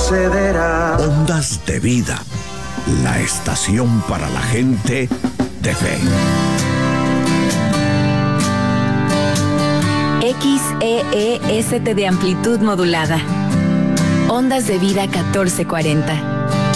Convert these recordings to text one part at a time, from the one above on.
sucederá. Ondas de Vida, la estación para la gente de fe. XEEST de amplitud modulada. Ondas de Vida 1440.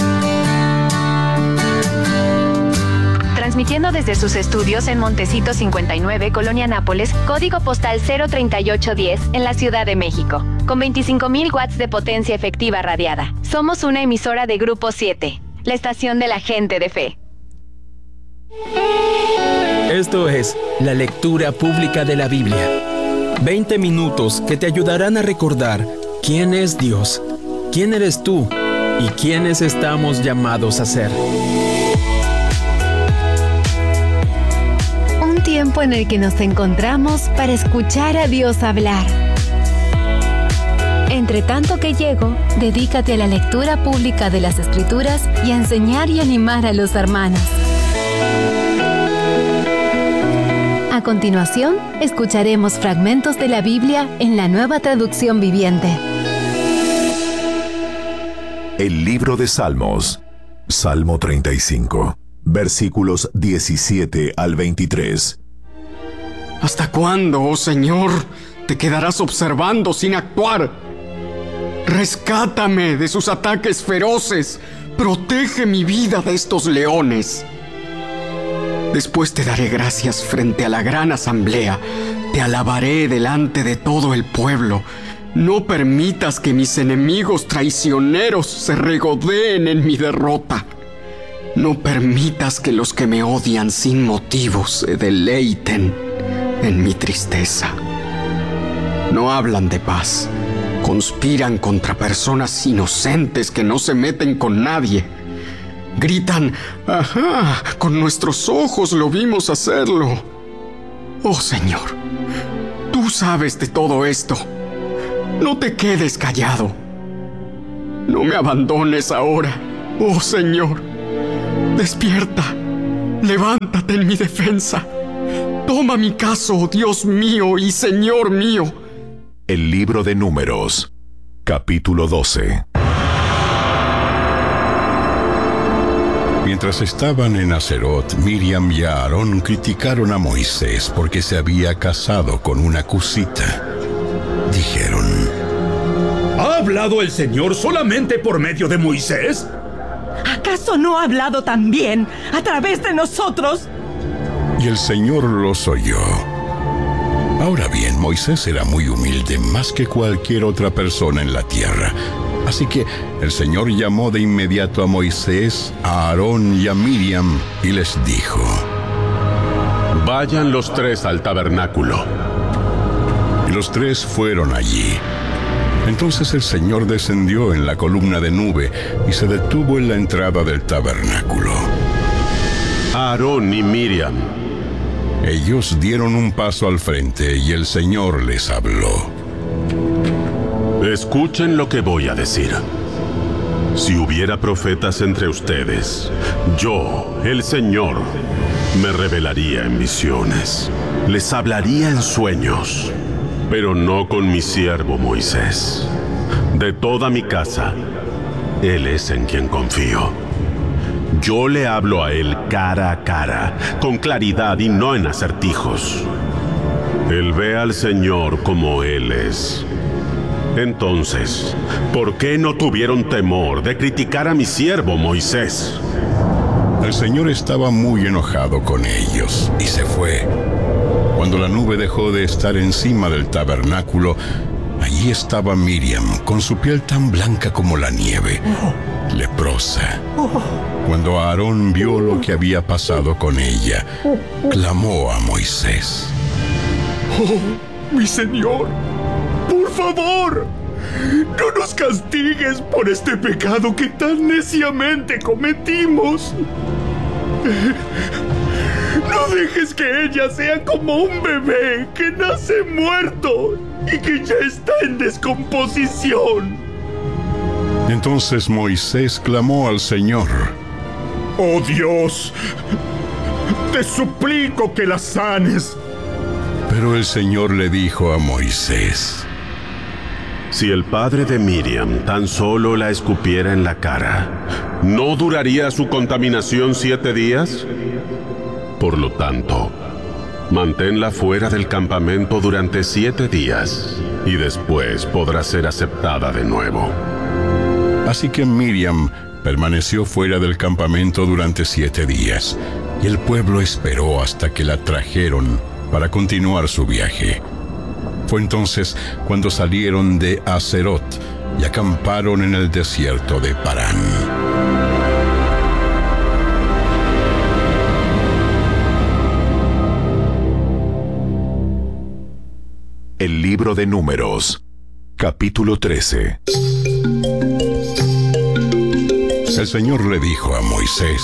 Transmitiendo desde sus estudios en Montecito 59, Colonia Nápoles, código postal 03810, en la Ciudad de México, con 25,000 watts de potencia efectiva radiada. Somos una emisora de Grupo 7, la estación de la gente de fe. Esto es la lectura pública de la Biblia. 20 minutos que te ayudarán a recordar quién es Dios, quién eres tú y quiénes estamos llamados a ser. Un tiempo en el que nos encontramos para escuchar a Dios hablar. Entre tanto que llego, dedícate a la lectura pública de las Escrituras y a enseñar y animar a los hermanos. A continuación, escucharemos fragmentos de la Biblia en la Nueva Traducción Viviente. El libro de Salmos, Salmo 35, versículos 17 al 23. ¿Hasta cuándo, oh Señor, te quedarás observando sin actuar? Rescátame de sus ataques feroces. Protege mi vida de estos leones. Después te daré gracias frente a la gran asamblea. Te alabaré delante de todo el pueblo. No permitas que mis enemigos traicioneros se regodeen en mi derrota. No permitas que los que me odian sin motivo se deleiten en mi tristeza. No hablan de paz. Conspiran contra personas inocentes que no se meten con nadie. Gritan, ¡ajá! Con nuestros ojos lo vimos hacerlo. Oh Señor, tú sabes de todo esto. No te quedes callado. No me abandones ahora, oh Señor. Despierta, levántate en mi defensa. Toma mi caso, Dios mío y Señor mío. El libro de Números, capítulo 12. Mientras estaban en Aserot, Miriam y Aarón criticaron a Moisés porque se había casado con una cusita. Dijeron: ¿ha hablado el Señor solamente por medio de Moisés? ¿Acaso no ha hablado también a través de nosotros? Y el Señor los oyó. Ahora bien, Moisés era muy humilde, más que cualquier otra persona en la tierra. Así que el Señor llamó de inmediato a Moisés, a Aarón y a Miriam y les dijo: vayan los tres al tabernáculo. Y los tres fueron allí. Entonces el Señor descendió en la columna de nube y se detuvo en la entrada del tabernáculo. Aarón y Miriam. Ellos dieron un paso al frente y el Señor les habló. Escuchen lo que voy a decir. Si hubiera profetas entre ustedes, yo, el Señor, me revelaría en visiones. Les hablaría en sueños, pero no con mi siervo Moisés. De toda mi casa, él es en quien confío. Yo le hablo a él cara a cara, con claridad y no en acertijos. Él ve al Señor como él es. Entonces, ¿por qué no tuvieron temor de criticar a mi siervo Moisés? El Señor estaba muy enojado con ellos y se fue. Cuando la nube dejó de estar encima del tabernáculo, allí estaba Miriam, con su piel tan blanca como la nieve, leprosa. Cuando Aarón vio lo que había pasado con ella, clamó a Moisés: ¡oh, mi Señor! ¡Por favor! ¡No nos castigues por este pecado que tan neciamente cometimos! No dejes que ella sea como un bebé que nace muerto y que ya está en descomposición. Entonces Moisés clamó al Señor: ¡oh Dios! Te suplico que la sanes. Pero el Señor le dijo a Moisés: Si el padre de Miriam tan solo la escupiera en la cara, ¿no duraría su contaminación 7 días? Por lo tanto, manténla fuera del campamento durante 7 días y después podrá ser aceptada de nuevo. Así que Miriam permaneció fuera del campamento durante 7 días y el pueblo esperó hasta que la trajeron para continuar su viaje. Fue entonces cuando salieron de Haserot y acamparon en el desierto de Parán. El libro de Números, capítulo 13. El Señor le dijo a Moisés: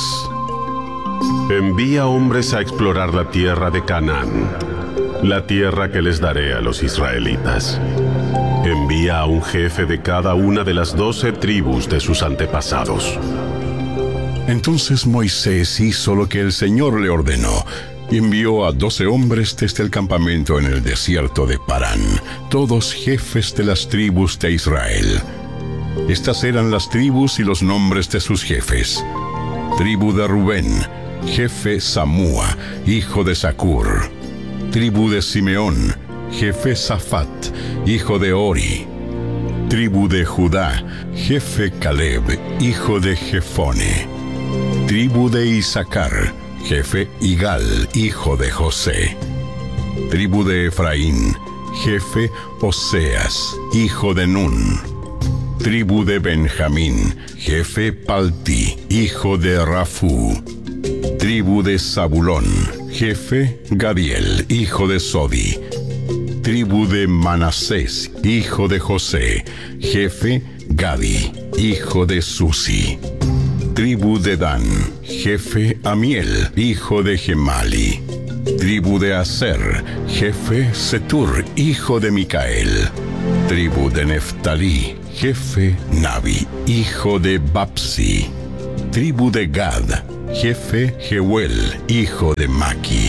Envía hombres a explorar la tierra de Canaán, la tierra que les daré a los israelitas. Envía a un jefe de cada una de las 12 tribus de sus antepasados. Entonces Moisés hizo lo que el Señor le ordenó y envió a 12 hombres desde el campamento en el desierto de Parán, todos jefes de las tribus de Israel. Estas eran las tribus y los nombres de sus jefes. Tribu de Rubén, jefe Samúa, hijo de Zacur. Tribu de Simeón, jefe Safat, hijo de Ori. Tribu de Judá, jefe Caleb, hijo de Jefone. Tribu de Isaacar, jefe Igal, hijo de José. Tribu de Efraín, jefe Oseas, hijo de Nun. Tribu de Benjamín, jefe Palti, hijo de Rafú. Tribu de Zabulón, jefe Gadiel, hijo de Sodi. Tribu de Manasés, hijo de José, jefe Gadi, hijo de Susi. Tribu de Dan, jefe Amiel, hijo de Gemali. Tribu de Aser, jefe Setur, hijo de Micael. Tribu de Neftalí, jefe Nabi, hijo de Babsi. Tribu de Gad, jefe Jeuel, hijo de Maki.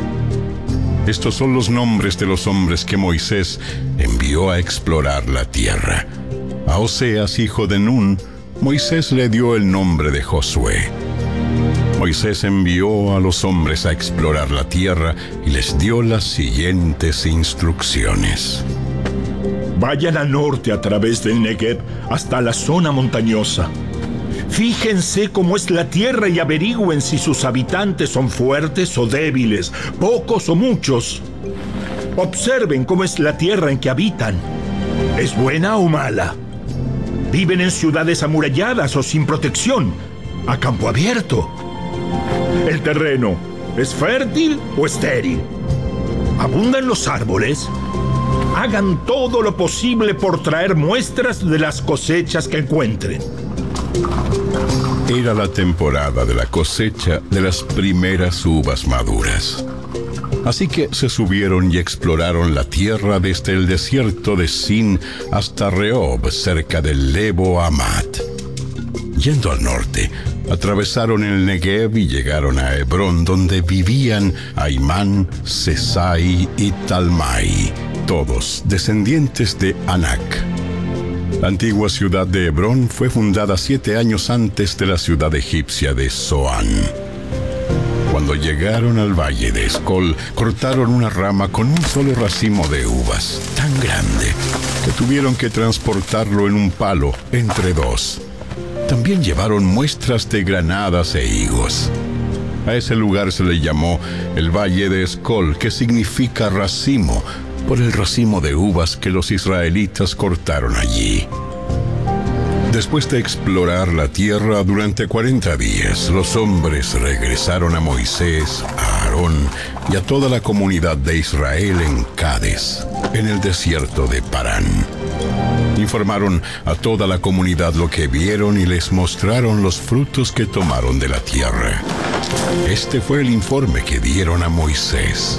Estos son los nombres de los hombres que Moisés envió a explorar la tierra. A Oseas, hijo de Nun, Moisés le dio el nombre de Josué. Moisés envió a los hombres a explorar la tierra y les dio las siguientes instrucciones. Vayan al norte a través del Negev hasta la zona montañosa. Fíjense cómo es la tierra y averigüen si sus habitantes son fuertes o débiles, pocos o muchos. Observen cómo es la tierra en que habitan. ¿Es buena o mala? ¿Viven en ciudades amuralladas o sin protección? ¿A campo abierto? ¿El terreno es fértil o estéril? ¿Abundan los árboles? Hagan todo lo posible por traer muestras de las cosechas que encuentren. Era la temporada de la cosecha de las primeras uvas maduras. Así que se subieron y exploraron la tierra desde el desierto de Sin hasta Rehob, cerca del Lebo Hamat. Yendo al norte, atravesaron el Negev y llegaron a Hebrón, donde vivían Aimán, Sesai y Talmai, todos descendientes de Anac. La antigua ciudad de Hebrón fue fundada 7 años antes de la ciudad egipcia de Zoán. Cuando llegaron al valle de Escol, cortaron una rama con un solo racimo de uvas, tan grande que tuvieron que transportarlo en un palo entre 2. También llevaron muestras de granadas e higos. A ese lugar se le llamó el Valle de Escol, que significa racimo, por el racimo de uvas que los israelitas cortaron allí. Después de explorar la tierra durante 40 días, los hombres regresaron a Moisés, a Aarón y a toda la comunidad de Israel en Cades, en el desierto de Parán. Informaron a toda la comunidad lo que vieron y les mostraron los frutos que tomaron de la tierra. Este fue el informe que dieron a Moisés.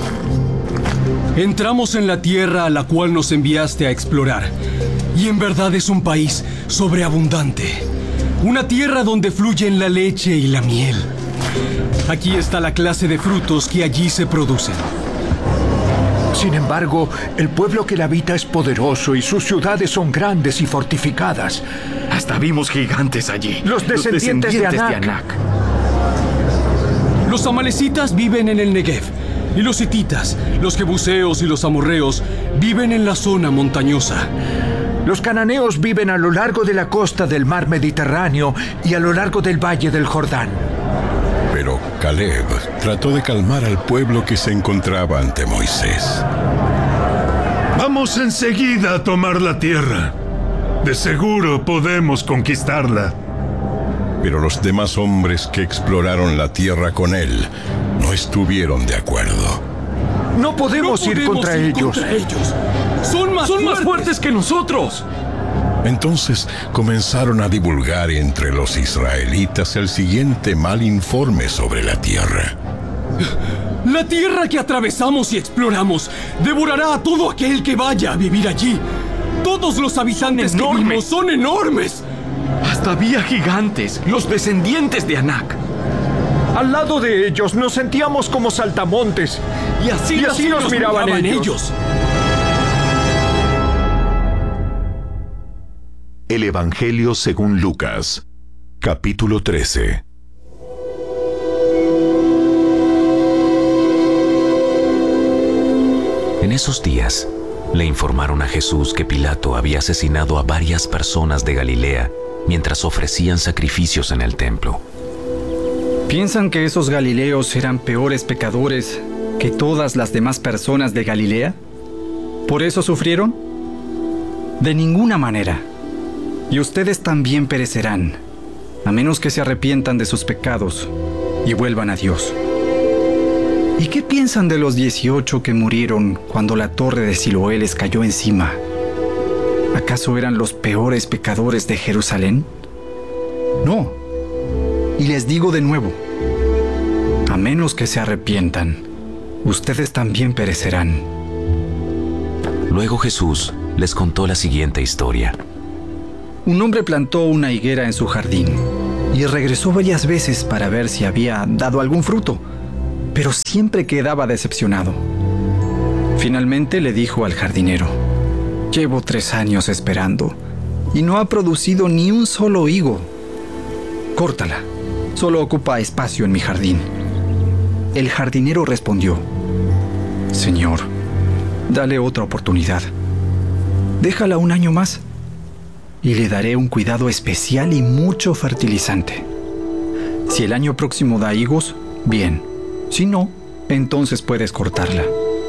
Entramos en la tierra a la cual nos enviaste a explorar, y en verdad es un país sobreabundante, una tierra donde fluyen la leche y la miel. Aquí está la clase de frutos que allí se producen. Sin embargo, el pueblo que la habita es poderoso y sus ciudades son grandes y fortificadas. Hasta vimos gigantes allí. Los descendientes de Anak. Los amalecitas viven en el Negev, y los hititas, los jebuseos y los amorreos viven en la zona montañosa. Los cananeos viven a lo largo de la costa del mar Mediterráneo y a lo largo del valle del Jordán. Pero Caleb trató de calmar al pueblo que se encontraba ante Moisés. Vamos enseguida a tomar la tierra. De seguro podemos conquistarla. Pero los demás hombres que exploraron la tierra con él no estuvieron de acuerdo. No podemos ir contra ellos. Son más fuertes que nosotros. Entonces comenzaron a divulgar entre los israelitas el siguiente mal informe sobre la tierra. La tierra que atravesamos y exploramos devorará a todo aquel que vaya a vivir allí. Todos los habitantes que vimos son enormes. Hasta había gigantes, los descendientes de Anak. Al lado de ellos nos sentíamos como saltamontes. Y así nos miraban ellos. El Evangelio según Lucas, capítulo 13. En esos días, le informaron a Jesús que Pilato había asesinado a varias personas de Galilea mientras ofrecían sacrificios en el templo. ¿Piensan que esos galileos eran peores pecadores que todas las demás personas de Galilea? ¿Por eso sufrieron? De ninguna manera. Y ustedes también perecerán, a menos que se arrepientan de sus pecados y vuelvan a Dios. ¿Y qué piensan de los 18 que murieron cuando la torre de Siloé les cayó encima? ¿Acaso eran los peores pecadores de Jerusalén? No. Y les digo de nuevo, a menos que se arrepientan, ustedes también perecerán. Luego Jesús les contó la siguiente historia. Un hombre plantó una higuera en su jardín y regresó varias veces para ver si había dado algún fruto, pero siempre quedaba decepcionado. Finalmente le dijo al jardinero: «Llevo 3 años esperando y no ha producido ni un solo higo. Córtala, solo ocupa espacio en mi jardín». El jardinero respondió: «Señor, dale otra oportunidad. Déjala 1 año más y le daré un cuidado especial y mucho fertilizante. Si el año próximo da higos, bien. Si no, entonces puedes cortarla».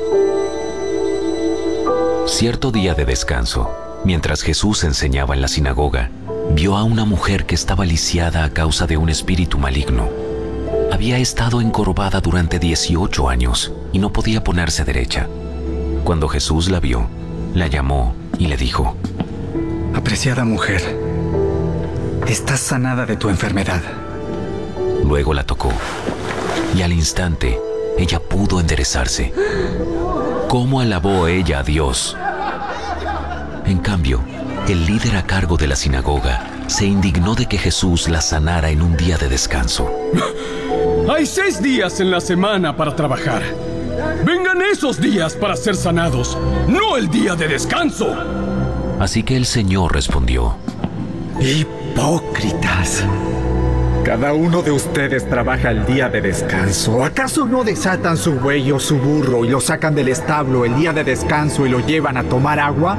Cierto día de descanso, mientras Jesús enseñaba en la sinagoga, vio a una mujer que estaba lisiada a causa de un espíritu maligno. Había estado encorvada durante 18 años y no podía ponerse derecha. Cuando Jesús la vio, la llamó y le dijo: «Apreciada mujer, estás sanada de tu enfermedad». Luego la tocó y al instante ella pudo enderezarse. ¿Cómo alabó ella a Dios? En cambio, el líder a cargo de la sinagoga se indignó de que Jesús la sanara en un día de descanso. Hay 6 días en la semana para trabajar. Vengan esos días para ser sanados, no el día de descanso. Así que el Señor respondió: «Hipócritas. Cada uno de ustedes trabaja el día de descanso. ¿Acaso no desatan su buey o su burro y lo sacan del establo el día de descanso y lo llevan a tomar agua?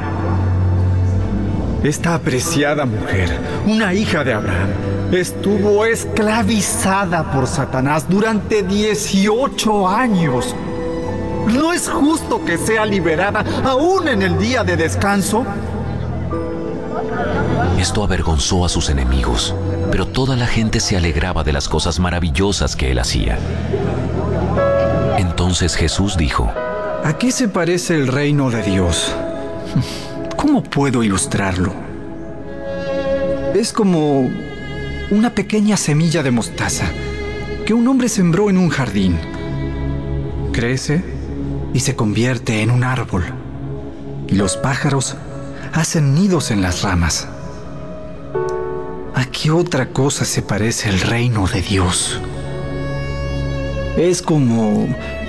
Esta apreciada mujer, una hija de Abraham, estuvo esclavizada por Satanás durante 18 años. ¿No es justo que sea liberada aún en el día de descanso?» Esto avergonzó a sus enemigos, pero toda la gente se alegraba de las cosas maravillosas que él hacía. Entonces Jesús dijo: ¿A qué se parece el reino de Dios? ¿Cómo puedo ilustrarlo? Es como una pequeña semilla de mostaza que un hombre sembró en un jardín. Crece y se convierte en un árbol, y los pájaros hacen nidos en las ramas. ¿A qué otra cosa se parece el reino de Dios? Es como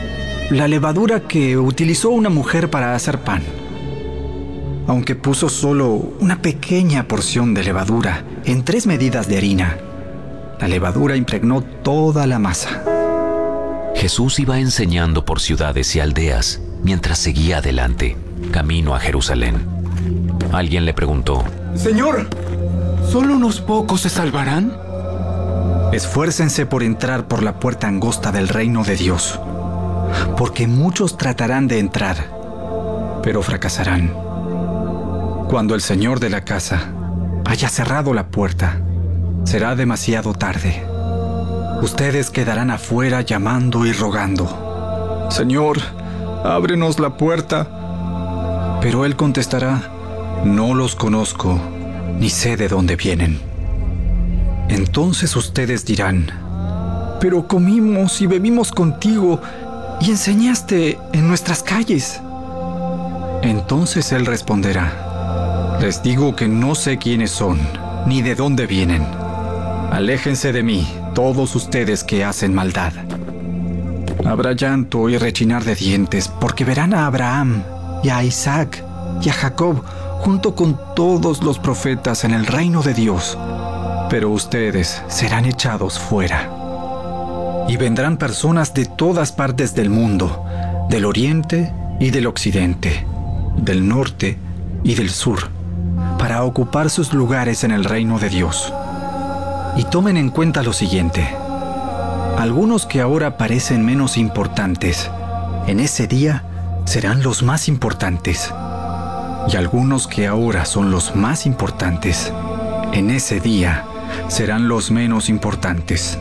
la levadura que utilizó una mujer para hacer pan. Aunque puso solo una pequeña porción de levadura en 3 medidas de harina, la levadura impregnó toda la masa. Jesús iba enseñando por ciudades y aldeas mientras seguía adelante, camino a Jerusalén. Alguien le preguntó: Señor, ¿solo unos pocos se salvarán? Esfuércense por entrar por la puerta angosta del reino de Dios, porque muchos tratarán de entrar, pero fracasarán. Cuando el señor de la casa haya cerrado la puerta, será demasiado tarde. Ustedes quedarán afuera llamando y rogando: Señor, ábrenos la puerta. Pero él contestará: no los conozco, ni sé de dónde vienen. Entonces ustedes dirán: pero comimos y bebimos contigo y enseñaste en nuestras calles. Entonces él responderá: les digo que no sé quiénes son, ni de dónde vienen. Aléjense de mí, todos ustedes que hacen maldad. Habrá llanto y rechinar de dientes, porque verán a Abraham y a Isaac y a Jacob junto con todos los profetas en el reino de Dios, pero ustedes serán echados fuera. Y vendrán personas de todas partes del mundo, del oriente y del occidente, del norte y del sur, para ocupar sus lugares en el reino de Dios. Y tomen en cuenta lo siguiente: algunos que ahora parecen menos importantes, en ese día serán los más importantes. Y algunos que ahora son los más importantes, en ese día serán los menos importantes.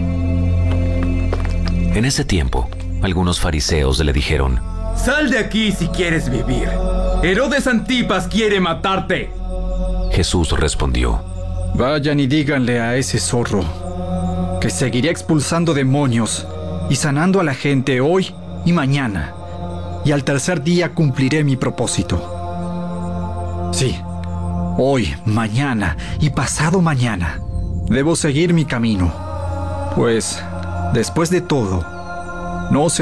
En ese tiempo, algunos fariseos le dijeron: Sal de aquí si quieres vivir. Herodes Antipas quiere matarte. Jesús respondió: vayan y díganle a ese zorro que seguiré expulsando demonios y sanando a la gente hoy y mañana, y al tercer día cumpliré mi propósito. Sí, hoy, mañana y pasado mañana debo seguir mi camino, pues, después de todo, no se